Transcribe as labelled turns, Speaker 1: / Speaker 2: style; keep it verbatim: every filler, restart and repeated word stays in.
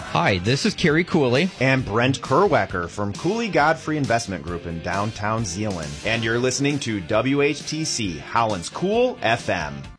Speaker 1: Hi, this is Kerry Cooley.
Speaker 2: And Brent Kerwecker from Cooley Godfrey Investment Group in downtown Zeeland. And you're listening to W H T C, Holland's Cool F M.